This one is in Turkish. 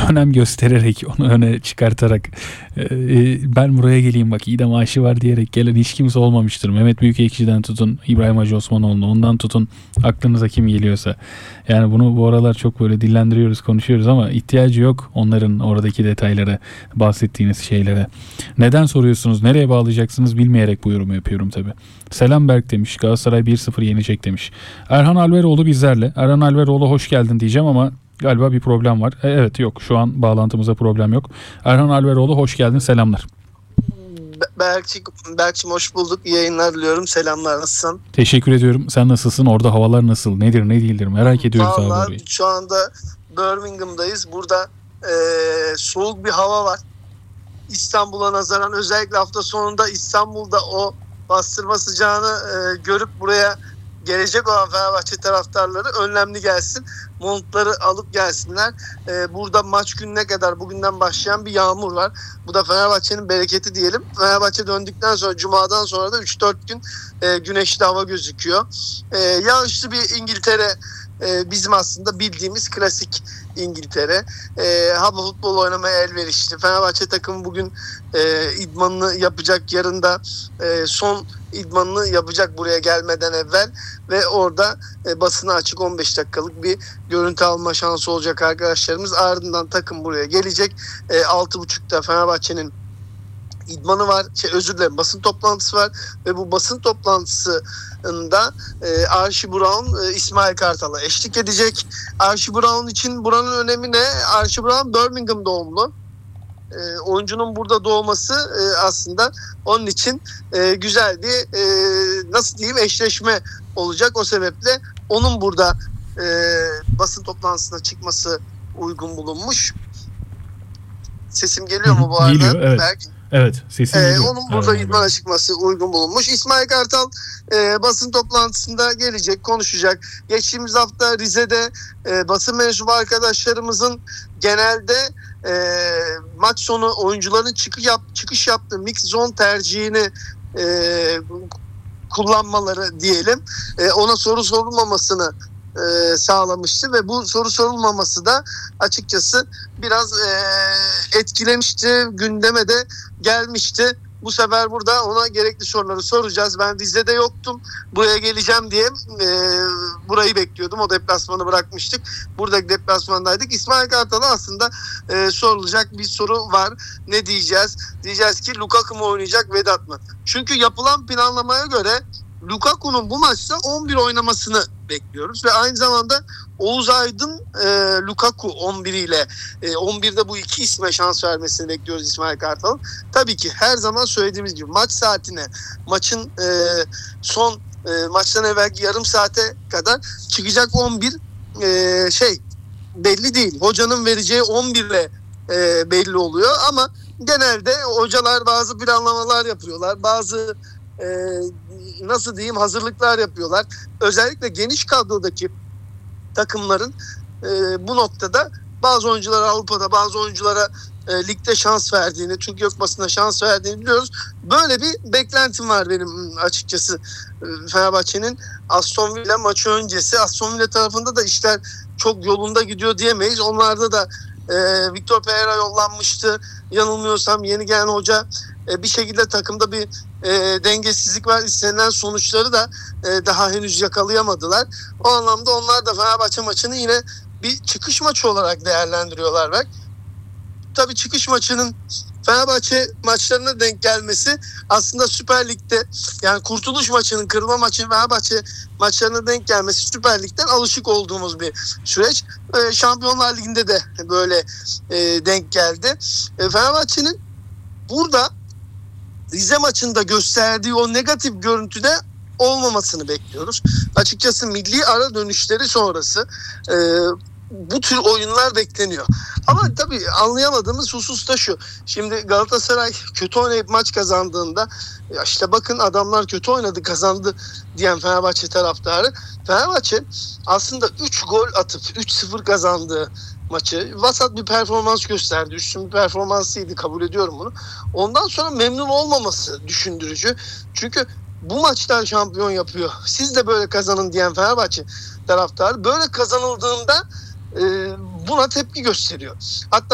önem göstererek, onu öne çıkartarak ben buraya geleyim bak iyi de maaşı var diyerek gelen hiç kimse olmamıştır. Mehmet Büyükekşi'den tutun İbrahim Hacı Osmanoğlu'na, ondan tutun aklınıza kim geliyorsa. Yani bunu bu aralar çok böyle dillendiriyoruz, konuşuyoruz ama ihtiyacı yok onların oradaki detaylara, bahsettiğiniz şeylere. Neden soruyorsunuz, nereye bağlayacaksınız bilmeyerek bu yorumu yapıyorum tabii. Selam Berk demiş, Galatasaray 1-0 yenecek demiş. Erhan Alveroğlu bizlerle. Erhan Alveroğlu hoş geldin diyeceğim ama galiba bir problem var. Evet, yok, şu an bağlantımıza problem yok. Erhan Alveroğlu hoş geldin, selamlar. Berk'cim hoş bulduk. İyi yayınlar diliyorum. Selamlar, nasılsın? Teşekkür ediyorum. Sen nasılsın? Orada havalar nasıl? Nedir ne değildir? Merak ediyoruz abi. Vallahi şu anda Birmingham'dayız. Burada soğuk bir hava var. İstanbul'a nazaran özellikle hafta sonunda İstanbul'da o bastırma sıcağını görüp buraya gelecek olan Fenerbahçe taraftarları önlemli gelsin. Montları alıp gelsinler. Burada maç gününe kadar bugünden başlayan bir yağmur var. Bu da Fenerbahçe'nin bereketi diyelim. Fenerbahçe döndükten sonra Cuma'dan sonra da 3-4 gün güneşli hava gözüküyor. Yağışlı bir İngiltere, bizim aslında bildiğimiz klasik İngiltere. Hava futbol oynamaya elverişli. Fenerbahçe takımı bugün idmanını yapacak. Yarın da son idmanını yapacak buraya gelmeden evvel ve orada basına açık 15 dakikalık bir görüntü alma şansı olacak arkadaşlarımız. Ardından takım buraya gelecek. 6.30'da Fenerbahçe'nin idmanı var. Basın toplantısı var ve bu basın toplantısında Archie Brown İsmail Kartal'a eşlik edecek. Archie Brown için buranın önemi ne? Archie Brown Birmingham doğumlu. Oyuncunun burada doğması aslında onun için güzel bir nasıl diyeyim eşleşme olacak. O sebeple onun burada basın toplantısına çıkması uygun bulunmuş. Sesim geliyor mu bu arada? Geliyor, evet. Evet, sesim geliyor. Onun burada idmana çıkması uygun bulunmuş. İsmail Kartal basın toplantısında gelecek, konuşacak. Geçtiğimiz hafta Rize'de basın mensubu arkadaşlarımızın genelde maç sonu oyuncuların çıkış yaptığı mix zone tercihini kullanmaları diyelim. Ona soru sorulmamasını sağlamıştı ve bu soru sorulmaması da açıkçası biraz etkilemişti, gündeme de gelmişti. Bu sefer burada ona gerekli soruları soracağız. Ben Rize'de yoktum. Buraya geleceğim diye burayı bekliyordum. O deplasmanı bırakmıştık. Buradaki deplasmandaydık. İsmail Kartal'a aslında sorulacak bir soru var. Ne diyeceğiz? Diyeceğiz ki Lukaku mu oynayacak, Vedat mı? Çünkü yapılan planlamaya göre Lukaku'nun bu maçta 11 oynamasını bekliyoruz ve aynı zamanda Oğuz Aydın Lukaku 11 ile 11'de bu iki isme şans vermesini bekliyoruz İsmail Kartal'ın. Tabii ki her zaman söylediğimiz gibi maç saatine, maçın son maçtan evvelki yarım saate kadar çıkacak 11 belli değil. Hocanın vereceği 11 ile belli oluyor ama genelde hocalar bazı planlamalar yapıyorlar. Bazı nasıl diyeyim hazırlıklar yapıyorlar. Özellikle geniş kadrodaki takımların bu noktada bazı oyunculara Avrupa'da, bazı oyunculara ligde şans verdiğini, Türkiye Kupası'nda şans verdiğini biliyoruz. Böyle bir beklentim var benim açıkçası Fenerbahçe'nin Aston Villa maçı öncesi. Aston Villa tarafında da işler çok yolunda gidiyor diyemeyiz. Onlarda da Victor Pereira yollanmıştı. Yanılmıyorsam yeni gelen hoca bir şekilde takımda bir dengesizlik var. İstenilen sonuçları da daha henüz yakalayamadılar. O anlamda onlar da Fenerbahçe maçını yine bir çıkış maçı olarak değerlendiriyorlar. Tabii çıkış maçının Fenerbahçe maçlarına denk gelmesi aslında Süper Lig'de, yani kurtuluş maçının, kırılma maçının Fenerbahçe maçlarına denk gelmesi Süper Lig'den alışık olduğumuz bir süreç. Şampiyonlar Ligi'nde de böyle denk geldi. Fenerbahçe'nin burada Rize maçında gösterdiği o negatif görüntüde olmamasını bekliyoruz. Açıkçası milli ara dönüşleri sonrası bu tür oyunlar bekleniyor. Ama tabii anlayamadığımız husus da şu. Şimdi Galatasaray kötü oynayıp maç kazandığında ya işte bakın adamlar kötü oynadı kazandı diyen Fenerbahçe taraftarı. Fenerbahçe aslında 3 gol atıp 3-0 kazandığı maçı vasat bir performans gösterdi. Üstün bir performansıydı, kabul ediyorum bunu. Ondan sonra memnun olmaması düşündürücü. Çünkü bu maçtan şampiyon yapıyor. Siz de böyle kazanın diyen Fenerbahçe taraftarı böyle kazanıldığında buna tepki gösteriyor. Hatta